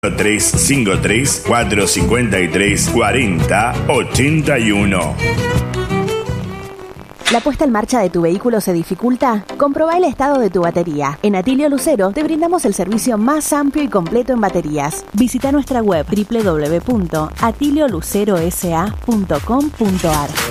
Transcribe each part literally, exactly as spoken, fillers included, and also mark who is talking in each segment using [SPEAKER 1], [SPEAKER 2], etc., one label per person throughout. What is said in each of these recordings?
[SPEAKER 1] tres cinco tres, cuatro cinco tres, cuatro cero, ocho uno.
[SPEAKER 2] ¿La puesta en marcha de tu vehículo se dificulta? Comprobá el estado de tu batería. En Atilio Lucero te brindamos el servicio más amplio y completo en baterías. Visita nuestra web doble u doble u doble u punto atilio lucero s a punto com punto a r.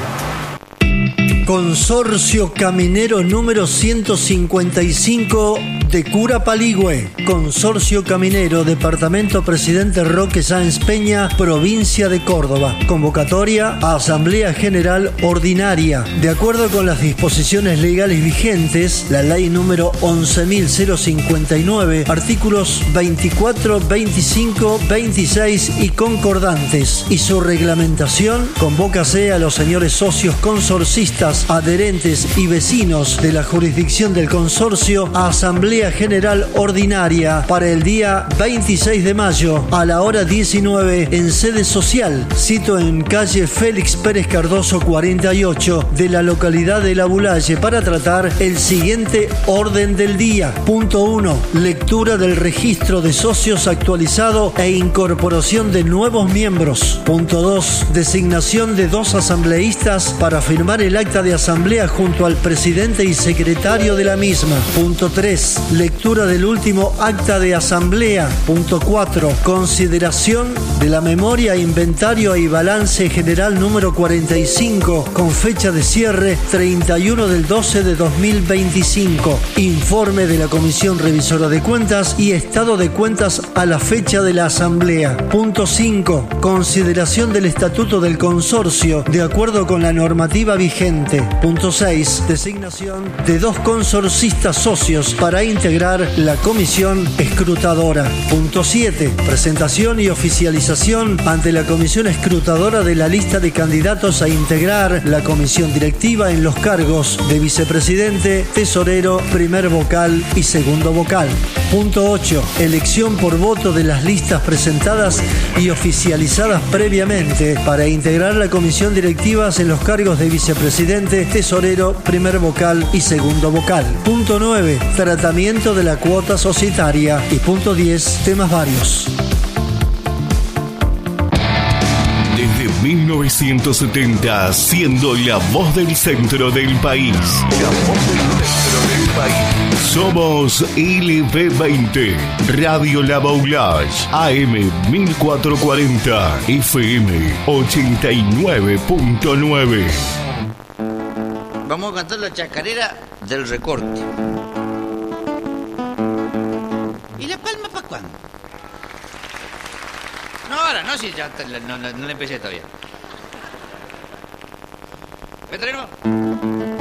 [SPEAKER 3] Consorcio Caminero número ciento cincuenta y cinco de Curapaligüe. Consorcio Caminero, Departamento Presidente Roque Sáenz Peña, Provincia de Córdoba. Convocatoria a Asamblea General Ordinaria. De acuerdo con las disposiciones legales vigentes, la ley número once mil cincuenta y nueve, artículos veinticuatro, veinticinco, veintiséis y concordantes, y su reglamentación, convócase a los señores socios consorcistas, adherentes y vecinos de la jurisdicción del consorcio a Asamblea General Ordinaria para el día veintiséis de mayo a la hora diecinueve en sede social, sito en calle Félix Pérez Cardoso cuarenta y ocho de la localidad de La Bulaye, para tratar el siguiente orden del día. Punto uno. Lectura del registro de socios actualizado e incorporación de nuevos miembros. Punto dos. Designación de dos asambleístas para firmar el acta de asamblea junto al presidente y secretario de la misma. Punto tres. Lectura del último acta de asamblea. Punto cuatro. Consideración de la memoria, inventario y balance general número cuarenta y cinco con fecha de cierre treinta y uno del doce de dos mil veinticinco. Informe de la Comisión Revisora de Cuentas y estado de cuentas a la fecha de la asamblea. Punto cinco. Consideración del estatuto del consorcio de acuerdo con la normativa vigente. Punto seis. Designación de dos consorcistas socios para integrar la comisión escrutadora. Punto siete. Presentación y oficialización ante la comisión escrutadora de la lista de candidatos a integrar la comisión directiva en los cargos de vicepresidente, tesorero, primer vocal y segundo vocal. Punto ocho. Elección por voto de las listas presentadas y oficializadas previamente para integrar la comisión directiva en los cargos de vicepresidente, tesorero, primer vocal y segundo vocal. Punto nueve. Tratamiento de la cuota societaria. Y punto diez. Temas varios.
[SPEAKER 4] Desde mil novecientos setenta, siendo la voz del centro del país. La voz del centro del país. Somos L B veinte, Radio La Boulage, A M mil cuatrocientos cuarenta, F M ochenta y nueve punto nueve.
[SPEAKER 5] Vamos a cantar la chacarera del recorte. ¿Y la palma para cuándo? No, ahora no, si ya no, no, no le empecé todavía. ¿Me traigo?